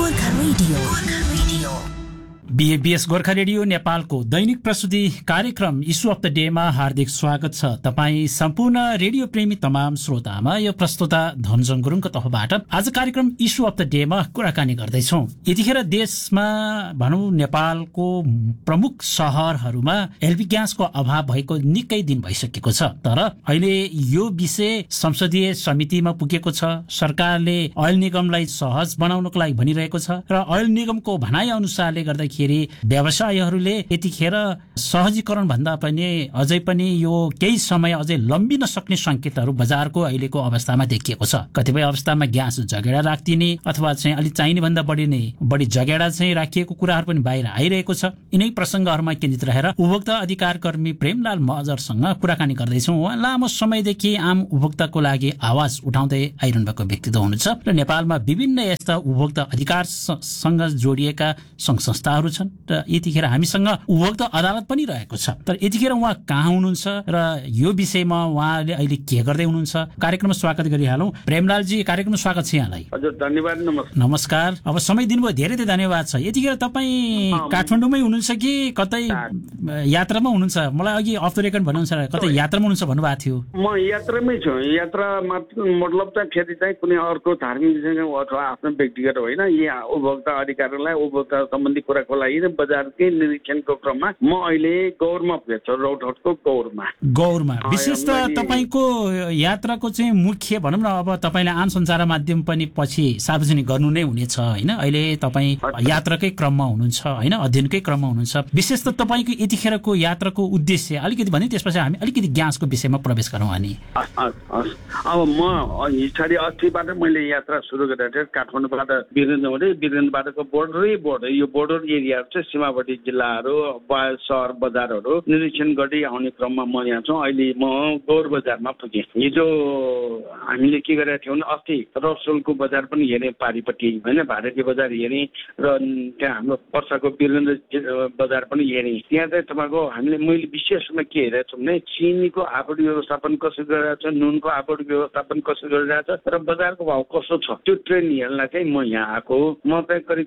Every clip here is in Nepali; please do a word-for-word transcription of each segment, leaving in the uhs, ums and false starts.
Gorkha radio Gorkha radio बीएबीएस Gorkha radio नेपालको दैनिक प्रस्तुति कार्यक्रम इस्यु अफ द डेमा हार्दिक स्वागत छ। तपाईँ सम्पूर्ण रेडियो प्रेमी तमाम श्रोतामा यो प्रस्तुता धनजङ गुरुङको तर्फबाट आज कार्यक्रम इस्यु अफ द डेमा कुराकानी गर्दैछौँ। यतिखेर देशमा भनौँ नेपालको प्रमुख शहरहरूमा एलपी ग्यासको अभाव भएको निकै दिन भइसकेको छ, तर अहिले यो विषय संसदीय समितिमा पुगेको छ। सरकारले ऐल निगमलाई सहज बनाउनको लागि भनिरहेको छ र ऐल निगमको भनाइ अनुसारले गर्दाखेरि व्यवसायीहरूले यतिखेर सहजीकरण भन्दा पनि अझै पनि यो केही समय अझै लम्बिन सक्ने संकेतहरू बजारको अहिलेको अवस्थामा देखिएको छ। कतिपय अवस्थामा ग्यास जगेडा राखिदिने अथवा चाहिँ अलि चाहिने भन्दा बढी नै बढी जगेडा चाहिँ राखिएको कुराहरू पनि बाहिर आइरहेको छ। यिनै प्रसङ्गहरूमा केन्द्रित रहेर उपभोक्ता अधिकार कर्मी प्रेमलाल महजरसँग कुराकानी गर्दैछौँ। उहाँ लामो समयदेखि आम उपभोक्ताको लागि आवाज उठाउँदै आइरहनु भएको व्यक्तित्व हुनुहुन्छ र नेपालमा विभिन्न यस्ता उपभोक्ता अधिकारसँग जोडिएका सङ्घ संस्थाहरू छन् र यतिखेर हामीसँग उपभोक्ता अदालत पनि रहेको छ। तर यतिखेर उहाँ कहाँ हुनुहुन्छ र यो विषयमा उहाँले अहिले के गर्दै हुनुहुन्छ, कार्यक्रममा स्वागत गरिहालौँ। प्रेमलालजी, कार्यक्रममा स्वागत छ यहाँलाई। हजुर, धन्यवाद। नमस्कार। नमस्कार। अब समय दिनुभयो, धेरै धेरै धन्यवाद छ। यतिखेर तपाईँ काठमाडौँमै हुनुहुन्छ कि कतै यात्रामा हुनुहुन्छ? मलाई अघि अफ द रेकर्ड भन्नुहुन्छ कतै यात्रामा हुनुहुन्छ भन्नुभएको थियो। म यात्रामै छु। यात्रा मतलब चाहिँ फेरि चाहिँ कुनै अर्को धार्मिक अथवा आफ्नो व्यक्तिगत होइन, यहाँ उपभोक्ता अधिकारलाई उपभोक्ता सम्बन्धी कुराको लागि बजारकै निरीक्षणको क्रममा म अहिले गौरमा पुगेछु, रौतहटको गौरमा। गौरमा विशेष त तपाईँको यात्राको चाहिँ मुख्य भनौँ न, अब तपाईँले आम सञ्चार माध्यम पनि पछि सार्वजनिक गर्नु नै हुनेछ होइन? अहिले तपाईँ यात्राकै क्रममा हुनुहुन्छ होइन, अध्ययनकै क्रममा हुनुहुन्छ। विशेष त तपाईँको यतिखेरको यात्राको उद्देश्य अलिकति भने त्यसपछि हामी अलिकति ग्यासको विषयमा प्रवेश गरौँ अनि। अब म हिस्टारी अस्तिबाट मैले यात्रा सुरु गरेको थिएँ काठमाडौँबाट वीरेन्द्र हुँदै, वीरेन्द्रबाटको बोर्डरै बोर्डर यो बोर्डर एरियाहरू चाहिँ सीमावर्ती जिल्लाहरू सहर बजारहरू निरीक्षण गर्दै आउने क्रममा म यहाँ छु। अहिले म गौर बजारमा पुगेँ। हिजो हामीले के गरेका थियौँ भने अस्ति रसुलको बजार पनि हेरेँ, पारिपट्टि होइन, भारतीय बजार हेरेँ र त्यहाँ हाम्रो पर्साको वीरेन्द्र बजार पनि हेरेँ। त्यहाँ चाहिँ तपाईँको हामीले मैले विशेष रूपमा के हेरेको छु भने चिनीको आपूर्ति व्यवस्थापन कसरी गरिरहेको छ, नुनको आपूर्ति व्यवस्थापन कसरी गरिरहेको छ र बजारको भाउ कस्तो छ, त्यो ट्रेन्ड हेर्नलाई चाहिँ म यहाँ आएको। म चाहिँ करिब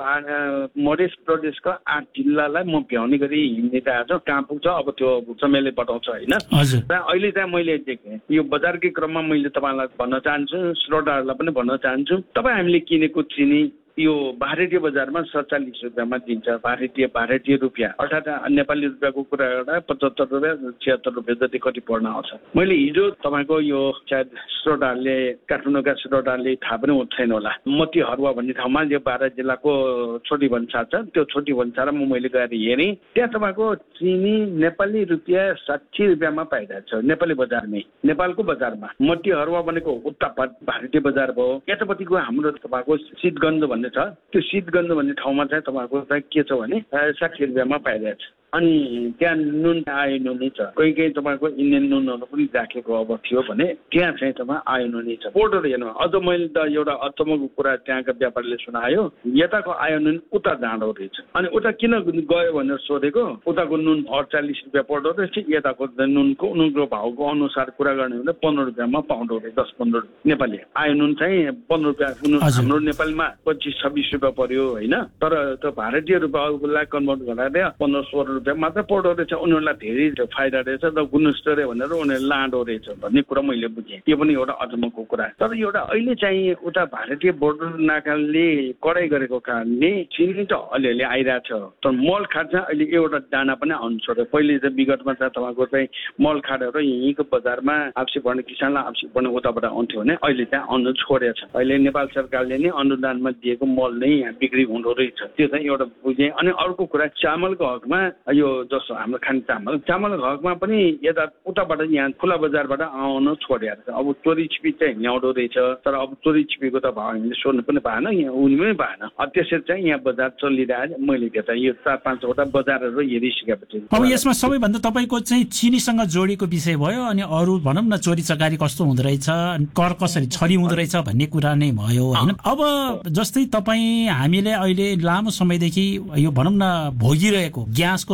करिब मधेस प्रदेशका आठ जिल्लालाई म भ्याउने गरी हिँड्दै आएको छु। कहाँ पुग्छ अब त्यो समयले बताउँछ होइन। अहिले चाहिँ मैले देखेँ यो बजारकै क्रममा मैले तपाईँलाई भन्न चाहन्छु, श्रोताहरूलाई पनि भन्न चाहन्छु, तपाईँ हामीले किनेको चिनी यो भारतीय बजारमा सत्तालिस रुपियाँमा दिन्छ। भारतीय भारतीय रुपियाँ अर्थात् नेपाली रुपियाँको कुरा गर्दा पचहत्तर रुपियाँ छिहत्तर रुपियाँ जति कति पर्न आउँछ। मैले हिजो तपाईँको यो सायद श्रोताहरूले काठमाडौँका श्रोताहरूले थाहा पनि छैन होला, मती हरुवा भन्ने ठाउँमा यो बाह्र जिल्लाको छोटी भन्सार छ, त्यो छोटी भन्सारमा मैले गएर हेरेँ। त्यहाँ तपाईँको चिनी नेपाली रुपियाँ साठी रुपियाँमा पाइरहेको छ नेपाली बजारमै, नेपालको बजारमा। मती हरुवा भनेको उता भारतीय बजार भयो। यतापट्टिको हाम्रो तपाईँको शीतगन्ध भन्ने छ, त्यो शीतगन्ध भन्ने ठाउँमा चाहिँ तपाईँको चाहिँ के छ भने साठी रुपियाँमा पाइरहेको छ। अनि त्यहाँ नुन आयो नुनै छ, कोही कोही तपाईँको इन्डियन नुनहरू पनि राखेको अब थियो भने त्यहाँ चाहिँ तपाईँ आयो नुनै छ। पोर्टहरू हेर्नु, अझ मैले त एउटा अचम्मको कुरा त्यहाँका व्यापारीले सुनायो, यताको आयो नुन उता जाँदो रहेछ। अनि उता किन गयो भनेर सोधेको, उताको नुन अडचालिस रुपियाँ पर्दो रहेछ, यताको नुनको नुनको भाउको अनुसार कुरा गर्ने भने पन्ध्र रुपियाँमा पाउँदो रहेछ, दस पन्ध्र नेपाली आयो नुन चाहिँ पन्ध्र रुपियाँ। हाम्रो नेपालमा पच्चिस छब्बिस रुपियाँ पर्यो होइन, तर त्यो भारतीय रुपियाँलाई कन्भर्ट गर्दा पन्ध्र सोह्र रुपियाँ मात्र पर्दो रहेछ। उनीहरूलाई धेरै फाइदा रहेछ र गुणस्तरीय भनेर उनीहरूले लाँदो रहेछ भन्ने कुरा मैले बुझेँ। त्यो पनि एउटा अचम्मको कुरा। तर एउटा अहिले चाहिँ उता भारतीय बोर्डर नाकाले कडाइ गरेको कारणले चिनी त अलिअलि आइरहेछ, तर मल खाड चाहिँ अहिले एउटा दाना पनि आउनु छोड्यो। पहिले चाहिँ विगतमा चाहिँ तपाईँको चाहिँ मल खाडहरू यहीँको बजारमा आफसी पर्ने किसानलाई आफसी पर्ने उताबाट आउँथ्यो भने अहिले चाहिँ आउनु छोडेको छ। अहिले नेपाल सरकारले नै अनुदानमा दिएको मल नै यहाँ बिक्री हुँदो रहेछ, त्यो चाहिँ एउटा बुझेँ। अनि अर्को कुरा चामलको हकमा यो जस्तो हाम्रो खाने चामल चामलको हकमा पनि यता उताबाट यहाँ खुला बजारबाट आउनु छोडेको छ। अब चोरी छिपी चाहिँ ल्याउँदो रहेछ, तर अब चोरी छिपीको त भाउ हामीले सोध्नु पनि भएन, यहाँ उनीमै भएन। त्यसरी चाहिँ यहाँ बजार चलिरहेको मैले देख्दा यो चार पाँचवटा बजारहरू हेरिसकेपछि। अब यसमा सबैभन्दा तपाईँको चाहिँ चिनीसँग जोडिएको विषय भयो, अनि अरू भनौँ न चोरी चकारी कस्तो हुँदो रहेछ, कर कसरी छरी हुँदो रहेछ भन्ने कुरा नै भयो होइन। अब जस्तै तपाईँ हामीले अहिले लामो समयदेखि यो भनौँ न भोगिरहेको ग्यासको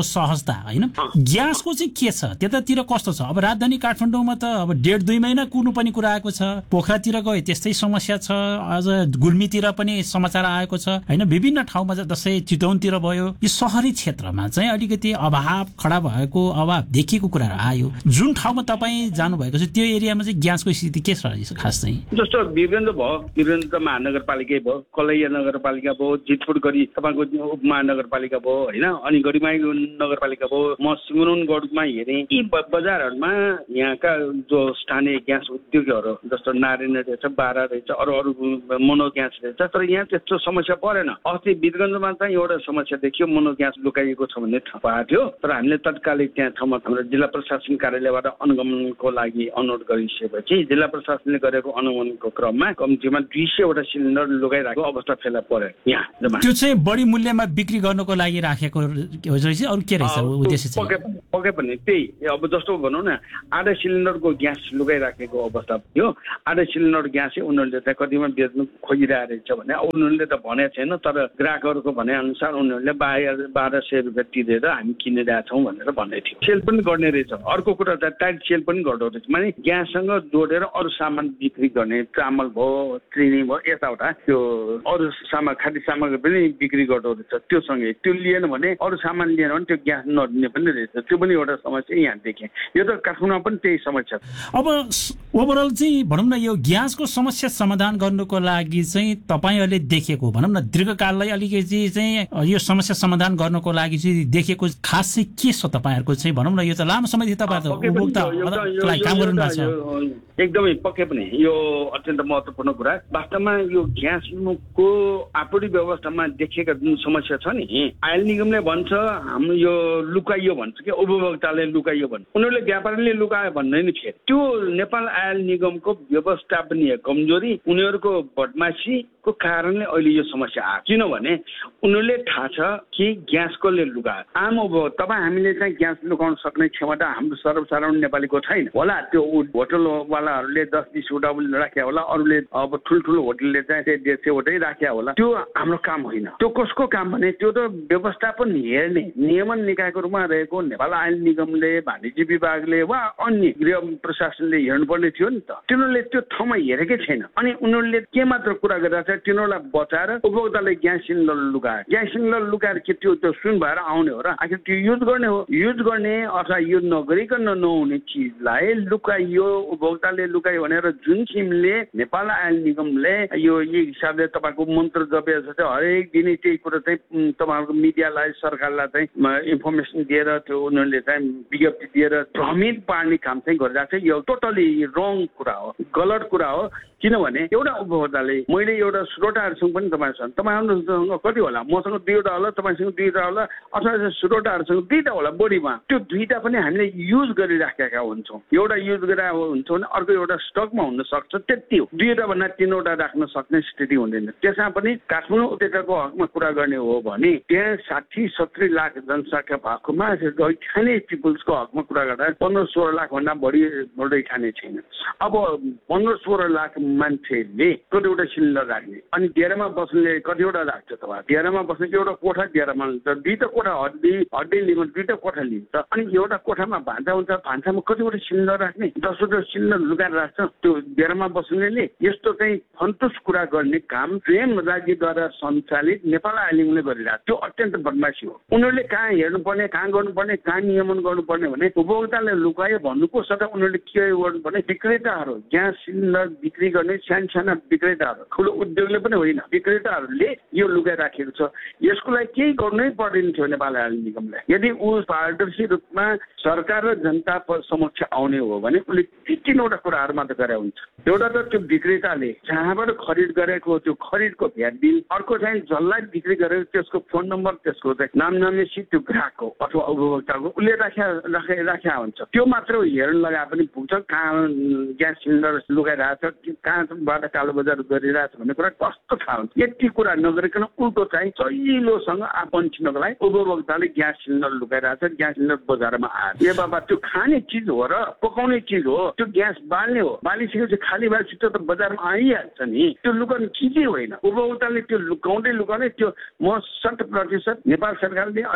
सहजता होइन ग्यासको चाहिँ के छ त्यतातिर कस्तो छ अब राजधानी काठमाडौँमा त अब डेढ दुई महिना कुर्नु पनि कुरा आएको छ पोखरातिर गए त्यस्तै समस्या छ अझ गुल्मीतिर पनि समाचार आएको छ होइन विभिन्न ठाउँमा जस्तै चितवनतिर भयो यो सहरी क्षेत्रमा चाहिँ अलिकति अभाव खडा भएको अभाव देखिएको कुराहरू आयो जुन ठाउँमा तपाईँ जानुभएको छ त्यो एरियामा चाहिँ ग्यासको स्थिति के छ खास चाहिँ जस्तो वीरेन्द्र भयो वीरेन्द्र महानगरपालिकै भयो कलैया नगरपालिका भयो जितपुर गरी तपाईँको उपमहानगरपालिका भयो होइन अनि गढीमाई नगरपालिका भयो म सिमरौनगढमा हेरेँ यी बजारहरूमा यहाँका जो स्थानीय ग्यास उद्योगहरू जस्तो नारायण रहेछ बाह्र रहेछ अरू अरू मोनो ग्यास रहेछ तर यहाँ त्यस्तो समस्या परेन अस्ति वीरगञ्जमा चाहिँ एउटा समस्या देखियो मोनो ग्यास लुकाइएको छ भन्ने थाहा पाएको थियो तर हामीले तत्कालिक त्यहाँ ठाउँमा हाम्रो जिल्ला प्रशासन कार्यालयबाट अनुगमनको लागि अनुरोध गरिसकेपछि जिल्ला प्रशासनले गरेको अनुगमनको क्रममा कम्तीमा दुई सयवटा सिलिन्डर लुकाइरहेको अवस्था फेला पर्यो यहाँ त्यो चाहिँ बढी मूल्यमा बिक्री गर्नको लागि राखेको रहेछ अरू के रहेछ उद्देश्य चाहिँ पके पनि त्यही अब जस्तो भनौँ न आधा सिलिन्डरको ग्यास लुकाइराखेको अवस्था थियो आधा सिलिन्डर ग्यास चाहिँ उनीहरूले चाहिँ कतिमा बेच्नु खोजिरहेको रहेछ भने उनीहरूले त भनेको छैन तर ग्राहकहरूको भने अनुसार उनीहरूले बाह्र बाह्र सय रुपियाँ तिरेर हामी किनिरहेका छौँ भनेर भन्दै थियो सेल पनि गर्ने रहेछ अर्को कुरा त टाइट सेल पनि गर्दो रहेछ माने ग्याससँग जोडेर अरू सामान बिक्री गर्ने चामल भयो चिनी भयो यताउता त्यो अरू सामान खाद्य सामग्री पनि बिक्री गर्दो रहेछ त्योसँगै त्यो लिएन भने अरू सामान लिएन भने त्यो ग्यास नदिने पनि रहेछ त्यो पनि एउटा समस्या यहाँ देखेँ यो त काठमाडौँमा पनि त्यही समस्या अब ओभरअल चाहिँ भनौँ न यो ग्यासको समस्या समाधान गर्नुको लागि चाहिँ तपाईँहरूले देखेको भनौँ न दीर्घकाललाई अलिकति चाहिँ यो समस्या समाधान गर्नुको लागि चाहिँ देखेको खास चाहिँ के छ तपाईँहरूको चाहिँ भनौँ न यो त लामो समयदेखि तपाईँहरू उपभोक्तालाई काम गर्नुभएको छ एकदमै पक्कै पनि यो अत्यन्त महत्त्वपूर्ण कुरा वास्तवमा यो ग्यासको आपूर्ति व्यवस्थामा देखिएका जुन समस्या छ नि आयल निगमले भन्छ हाम्रो यो लुकाइयो भन्छ कि उपभोक्ताले लुकाइयो भन्छ उनीहरूले व्यापारीले लुकायो भन्ने नि फेरि त्यो नेपाल आयल निगमको व्यवस्थापनीय कमजोरी उनीहरूको बदमासीको कारणले अहिले यो समस्या आयो किनभने उनीहरूले थाहा छ कि ग्यास कसले लुकायो आम उपभोक्ता तपाईँ हामीले चाहिँ ग्यास लुकाउन सक्ने क्षमता हाम्रो सर्वसाधारण नेपालीको छैन होला त्यो होटलवालाहरूले दस बिसवटा राख्या होला अरूले अब ठुल्ठुलो होटलले चाहिँ त्यही डेढ सयवटै राख्या होला त्यो हाम्रो काम होइन त्यो कसको काम भने त्यो त व्यवस्थापन हेर्ने नियमन निकायको रूपमा रहेको नेपाल आयल निगमले वाणिज्य विभागले वा अन्य गृह प्रशासनले हेर्नुपर्ने थियो नि त तिनीहरूले त्यो ठाउँमा हेरेकै छैन अनि उनीहरूले के मात्र कुरा गरिरहेको छ तिनीहरूलाई बचाएर उपभोक्ताले ग्यास सिलिन्डर लुकायो ग्यास सिलिन्डर लुकाएर के त्यो त्यो सुन भएर आउने हो र आखिर त्यो युज गर्ने हो युज गर्ने अथवा युज नगरिकन नहुने चिजलाई लुकाइयो उपभोक्ताले लुकायो भनेर जुन किसिमले नेपाल आयल निगमले यो यही हिसाबले तपाईँको मन्त्र जपे जस्तै हरेक दिनै त्यही कुरो चाहिँ तपाईँहरूको मिडियालाई सरकारलाई चाहिँ इन्फर्मेसन दिएर त्यो उनीहरूले चाहिँ विज्ञप्ति दिएर भ्रमित पार्ने काम चाहिँ गरिरहेको छ यो टोटली रङ कुरा हो गलत कुरा हो किनभने एउटा उपभोक्ताले मैले एउटा श्रोताहरूसँग पनि तपाईँसँग तपाईँहरूसँग कति होला मसँग दुईवटा होला तपाईँसँग दुईवटा होला अथवा श्रोताहरूसँग दुईवटा होला बढीमा त्यो दुईवटा पनि हामीले युज गरिराखेका हुन्छौँ एउटा युज गरेर हुन्छ भने अर्को एउटा स्टकमा हुन सक्छ त्यति हो दुईवटा भन्दा तिनवटा राख्न सक्ने स्थिति हुँदैन त्यसमा पनि काठमाडौँ उपत्यकाको हकमा कुरा गर्ने हो भने त्यहाँ साठी सत्तरी लाख जनसङ्ख्या भएकोमा खाने पिपुल्सको हकमा कुरा गर्दा पन्ध्र सोह्र लाख भन्दा बढी बढी खाने छैन अब पन्ध्र सोह्र लाख मान्छेले कतिवटा सिलिन्डर राख्ने अनि डेरामा बस्ने कतिवटा राख्छ तपाईँ डेरामा बस्ने एउटा कोठा डेरामा लिन्छ दुईवटा कोठा हड्डी हड्डी लिनु दुईवटा कोठा लिन्छ अनि एउटा कोठामा भान्सा हुन्छ भान्सामा कतिवटा सिलिन्डर राख्ने दसवटा सिलिन्डर लुकाएर राख्छ त्यो डेरामा बस्नेले यस्तो चाहिँ सन्तोष कुरा गर्ने काम प्रेम राज्यद्वारा सञ्चालित नेपाल आइलिङले गरिरहेको त्यो अत्यन्त बदमासी हो उनीहरूले कहाँ हेर्नुपर्ने कहाँ गर्नुपर्ने कहाँ नियमन गर्नुपर्ने भने उपभोक्ताले लुकायो भन्नुको सट्टा उनीहरूले के गर्नुपर्ने विक्रेताहरू ग्यास सिलिन्डर बिक्री गर्ने सानसाना विक्रेताहरू ठुलो उद्योगले पनि होइन विक्रेताहरूले यो लुकाइराखेको छ यसको लागि केही गर्नै पर्दैन थियो नेपाल आयल निगमले यदि ऊ पारदर्शी रूपमा सरकार र जनता समक्ष आउने हो भने उसले तिनवटा कुराहरू मात्र गरे हुन्छ एउटा त त्यो विक्रेताले जहाँबाट खरिद गरेको त्यो खरिदको भ्याट बिल अर्को चाहिँ जसलाई बिक्री गरेको त्यसको फोन नम्बर त्यसको चाहिँ नाम नमेसी त्यो ग्राहकको अथवा उपभोक्ताको उसले राख्या राखे राख्या हुन्छ त्यो मात्र हेर्न लगाए पनि पुग्छ कहाँ ग्यास सिलिन्डर लुकाइरहेको छ कहाँबाट कालो बजार गरिरहेछ भन्ने कुरा कस्तो थाहा हुन्छ यति कुरा नगरिकन उल्टो चाहिँ सहिलोसँग आफन्चिनको लागि उपभोक्ताले ग्यास सिलिन्डर लुकाइरहेछ ग्यास सिलिन्डर बजारमा आयो ए बाबा त्यो खाने चिज हो र पकाउने चिज हो त्यो ग्यास बाल्ने हो बालिसकेपछि खाली भएपछि त्यो त बजारमा आइहाल्छ नि त्यो लुकाउने चिजै होइन उपभोक्ताले त्यो लुकाउँदै लुकाउने त्यो म शत प्रतिशत नेपाल सरकारले अथवा त्यहाँ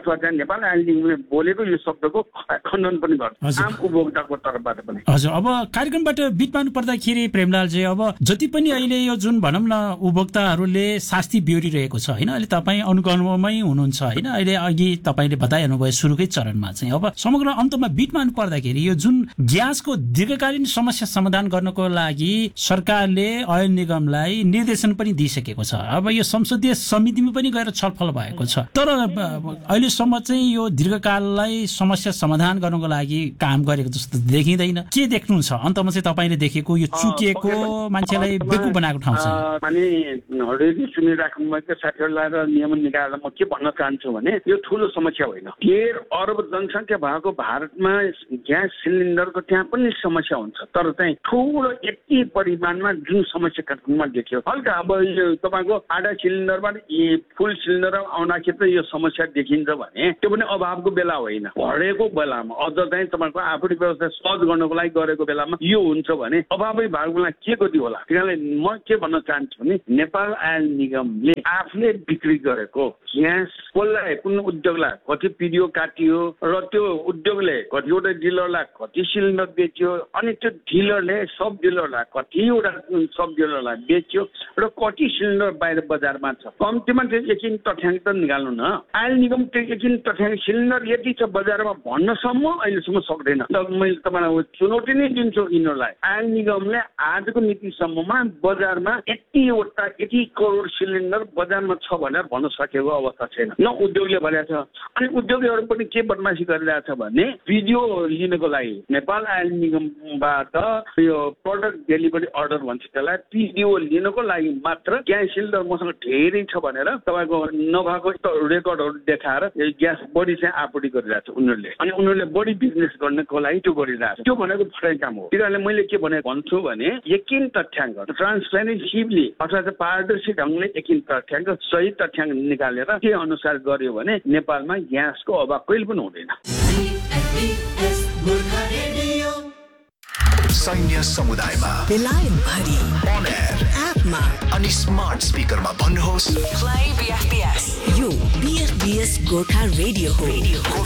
नेपाल आयल निगमले बोलेको यो शब्दको खण्डन पनि गर्छ आम उपभोक्ताको तर्फबाट पनि। हजुर, अब कार्यक्रमबाट बिट पार्नु पर्दाखेरि प्रेमलालजी, अब जति पनि अहिले यो जुन भनौँ न उपभोक्ताहरूले शास्ति बिहोरिरहेको छ होइन, अहिले तपाईँ अनुगमनमै हुनुहुन्छ होइन, अहिले अघि तपाईँले बताइहाल्नु भयो सुरुकै चरणमा चाहिँ। अब समग्र अन्तमा बिट पार्नु पर्दाखेरि यो जुन ग्यासको दीर्घकालीन समस्या समाधान गर्नको लागि सरकारले अयल निगमलाई निर्देशन पनि दिइसकेको छ। अब यो संसदीय समितिमा पनि गएर छलफल भएको छ, तर अहिलेसम्म चाहिँ यो दीर्घकाललाई समस्या समाधान गर्नको लागि काम गरेको जस्तो देखिँदैन। के देख्नुहुन्छ अन्तमा चाहिँ तपाईँले देखेको यो चुकिएको मान्छेलाई बेकुफ बनाएको ठाउँ छ? अनि रेडियो सुनिराख्नु भएको साथीहरूलाई र नियमन निकायलाई म के भन्न चाहन्छु भने यो ठुलो समस्या होइन। डेढ अरब जनसङ्ख्या भएको भारतमा ग्यास सिलिन्डरको त्यहाँ पनि समस्या हुन्छ, तर चाहिँ ठुलो यति परिमाणमा जुन समस्या काठमाडौँमा देखियो हल्का अब यो तपाईँको आधा सिलिन्डरबाट फुल सिलिन्डर आउँदाखेरि त यो समस्या देखिन्छ भने त्यो पनि अभावको बेला होइन, भरेको बेलामा अझ चाहिँ तपाईँको आपूर्ति व्यवस्था सहज गर्नको लागि गरेको बेलामा यो हुन्छ भने अभावै भएको बेला के गति होला। त्यहाँले म के भन्न चाहन्छु भने नेपाल आयल निगमले आफूले बिक्री गरेको ग्यास कसलाई कुन उद्योगलाई कति पिडियो काटियो र त्यो उद्योगले कतिवटा डिलरलाई कति सिलिन्डर बेच्यो, अनि त्यो डिलरले सब डिलरलाई कतिवटा सब डिलरलाई बेच्यो र कति सिलिन्डर बाहिर बजारमा छ। कम्तीमा त्यो एकछिन तथ्याङ्क त निकाल्नु न। आयल निगम त्यो एकछिन तथ्याङ्क सिलिन्डर यति छ बजारमा भन्नसम्म अहिलेसम्म सक्दैन। मैले तपाईँलाई चुनौती नै दिन्छु यिनीहरूलाई। आयल निगमले आजको नीतिसम्ममा बजारमा यतिवटा यति करोड सिलिन्डर बजारमा छ भनेर भन्न सकेको अवस्था छैन, न उद्योगले भनेको छ। अनि उद्योगहरू पनि के बदमासी गरिरहेछ भने भिडियो लिनको लागि नेपाल आयल निगमबाट यो प्रडक्ट डेलिभरी अर्डर भन्छ त्यसलाई, पिडिओ लिनको लागि मात्र ग्यास सिलिन्डर मसँग धेरै छ भनेर तपाईँको नभएको रेकर्डहरू देखाएर ग्यास बढी चाहिँ आपूर्ति गरिरहेछ उनीहरूले। अनि उनीहरूले बढी बिजनेस गर्नको लागि त्यो गरिरहेछ। त्यो भनेको फरक काम हो। तिनीहरूले मैले के भने भन्छु भने यकिन तथ्याङ्क ट्रान्सपेरेन्सीली अथवा पारदर्शी ढङ्गले यकिन तथ्याङ्क सही तथ्याङ्क निकालेर के अनुसार गर्यो भने नेपालमा ग्यासको अभाव कहिले पनि हुँदैन। सैन्य समुदायमा बेलायत भरि अन एयर एपमा अनि स्मार्ट स्पिकरमा भन्नुहोस् प्ले बीएफबीएस। यो बीएफबीएस गोर्खा रेडियो हो।